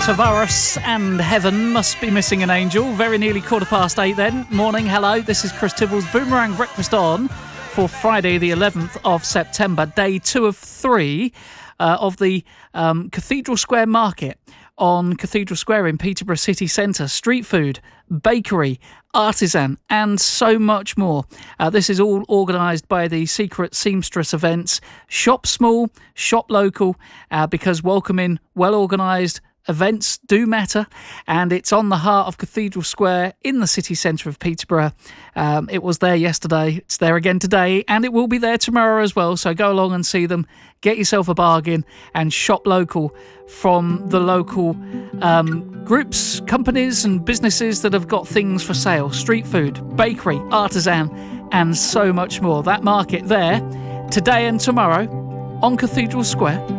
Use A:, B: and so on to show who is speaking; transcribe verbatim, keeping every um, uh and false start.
A: Tavares and Heaven Must Be Missing an Angel. Very nearly quarter past eight then. Morning, hello. This is Chris Tibble's Boomerang Breakfast On for Friday the eleventh of September, day two of three uh, of the um, Cathedral Square Market on Cathedral Square in Peterborough City Centre. Street food, bakery, artisan and so much more. Uh, this is all organised by the Secret Seamstress Events. Shop small, shop local, uh, because welcoming, well-organised events do matter, and it's on the heart of Cathedral Square in the city centre of Peterborough. Um, it was there yesterday, it's there again today, and it will be there tomorrow as well, so go along and see them, get yourself a bargain and shop local from the local um, groups, companies and businesses that have got things for sale. Street food, bakery, artisan and so much more. That market there today and tomorrow on Cathedral Square.